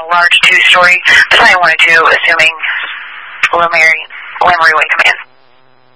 a large 2-story, but I wanted to, assuming Lemery would come in.